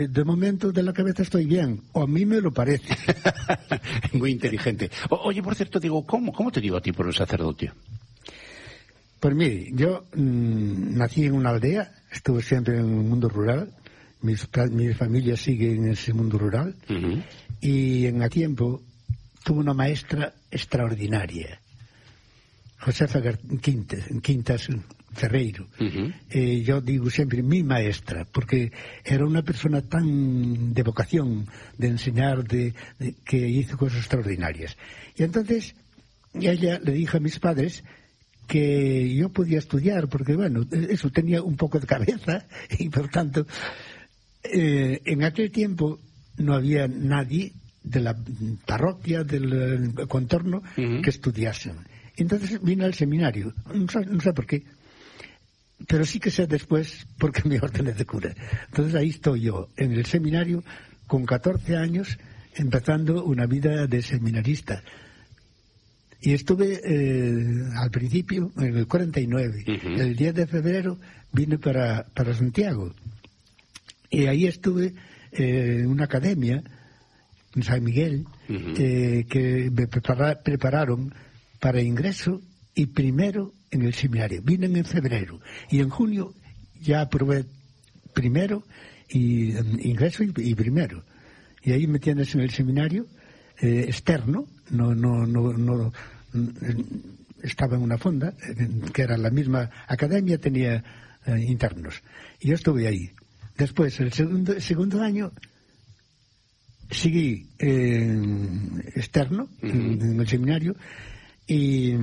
De momento de la cabeza estoy bien, o a mí me lo parece. Muy inteligente. Oye, por cierto, Diego, ¿cómo te dio a ti por el sacerdocio? Pues mire, yo nací en una aldea, estuve siempre en el mundo rural, mi familia sigue en ese mundo rural, y en aquel tiempo tuve una maestra extraordinaria, Josefa Quintas Ferreiro. Yo digo siempre mi maestra, porque era una persona tan de vocación, de enseñar, que hizo cosas extraordinarias. Y entonces ella le dijo a mis padres que yo podía estudiar, porque bueno, eso tenía un poco de cabeza, y por tanto, en aquel tiempo no había nadie de la parroquia, del contorno, que estudiasen. Entonces vine al seminario, no sé por qué, pero sí que sé después porque me ordené de cura. Entonces ahí estoy yo, en el seminario, con 14 años, empezando una vida de seminarista. Y estuve al principio, en el 49, el 10 de febrero vine para Santiago. Y ahí estuve en una academia, en San Miguel, que me prepararon para ingreso y primero en el seminario. Vine en febrero y en junio ya aprobé primero y ingreso y primero. Y ahí me tienes en el seminario externo, no estaba en una fonda, que era la misma academia, tenía internos. Y yo estuve ahí. Después, el segundo año, seguí externo, en el seminario, y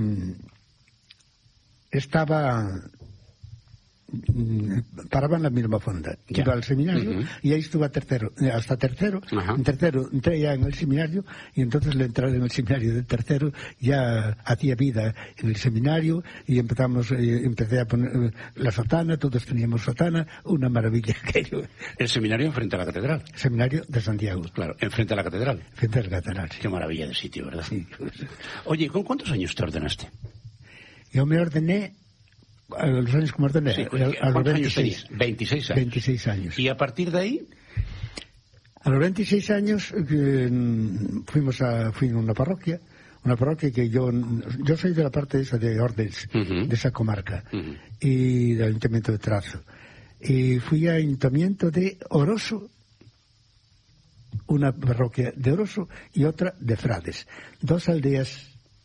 paraba en la misma fonda. Iba al seminario y ahí estuve hasta tercero. En tercero entré ya en el seminario y entonces le entré en el seminario del tercero, ya hacía vida en el seminario y empecé a poner la sotana, todos teníamos sotana, una maravilla aquello. ¿El seminario enfrente a la catedral? El seminario de Santiago. Claro, enfrente a la catedral. Enfrente a la catedral. Qué maravilla de sitio, ¿verdad? Sí. Oye, ¿con cuántos años te ordenaste? Yo me ordené a los años que me ordené, sí, a los 26. 26 años. 26 años. ¿Y a partir de ahí? A los 26 años fui a una parroquia que yo soy de la parte esa de Ordes, de esa comarca, y del Ayuntamiento de Trazo. Y fui al Ayuntamiento de Oroso, una parroquia de Oroso y otra de Frades. Dos aldeas,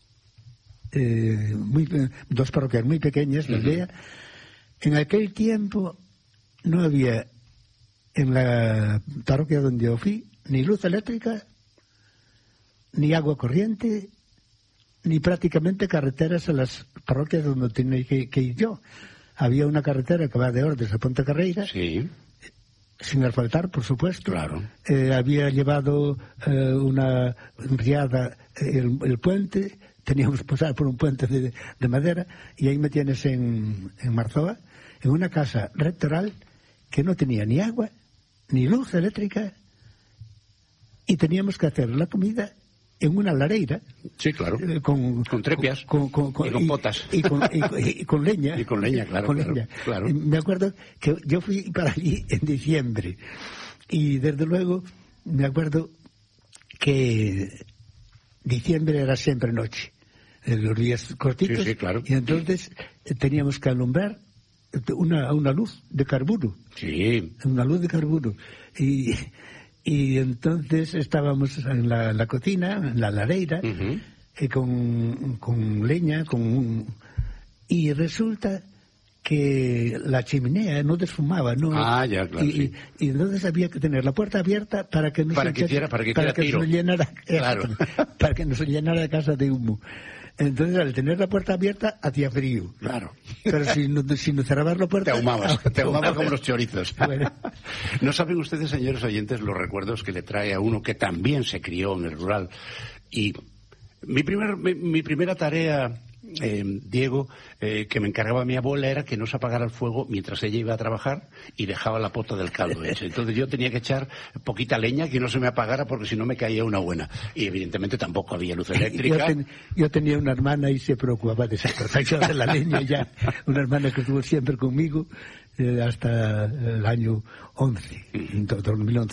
dos parroquias muy pequeñas de aldea. En aquel tiempo no había en la parroquia donde yo fui ni luz eléctrica, ni agua corriente, ni prácticamente carreteras a las parroquias donde tenía que ir yo. Había una carretera que va de Ordes a Ponte Carreira, sí, sin asfaltar, por supuesto. Claro. Había llevado una riada el puente. Teníamos que pasar por un puente de madera, y ahí me tienes en Marzoa, en una casa rectoral que no tenía ni agua, ni luz eléctrica, y teníamos que hacer la comida en una lareira. Sí, claro. Con trepias. Y con potas. Y con leña. Y con leña, claro. Con leña. Claro. Me acuerdo que yo fui para allí en diciembre, y desde luego me acuerdo que diciembre era siempre noche, los días cortitos, sí, claro. Y entonces teníamos que alumbrar una luz de carburo. Sí. Una luz de carburo. Y entonces estábamos en la cocina, en la lareira, con leña, y resulta que la chimenea no desfumaba, ¿no? Ah, ya, claro. Y entonces había que tener la puerta abierta para que no se llenara, claro. Para que no se llenara la casa de humo. Entonces, al tener la puerta abierta, hacía frío. Claro. Pero si no cerrabas la puerta... Te ahumabas como los chorizos. Bueno. No saben ustedes, señores oyentes, los recuerdos que le trae a uno que también se crió en el rural. Y mi primera tarea, Diego, que me encargaba mi abuela, era que no se apagara el fuego mientras ella iba a trabajar y dejaba la pota del caldo hecha. Entonces yo tenía que echar poquita leña que no se me apagara, porque si no me caía una buena. Y evidentemente tampoco había luz eléctrica. Yo tenía una hermana y se preocupaba de esa cosa de la leña ya. Una hermana que estuvo siempre conmigo, hasta el año 11, 2011.